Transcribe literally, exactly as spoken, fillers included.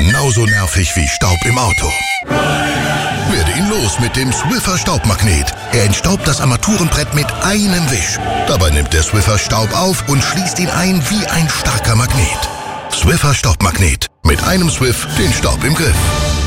Genauso nervig wie Staub im Auto. Werde ihn los mit dem Swiffer Staubmagnet. Er entstaubt das Armaturenbrett mit einem Wisch. Dabei nimmt der Swiffer Staub auf und schließt ihn ein wie ein starker Magnet. Swiffer Staubmagnet. Mit einem Swiff den Staub im Griff.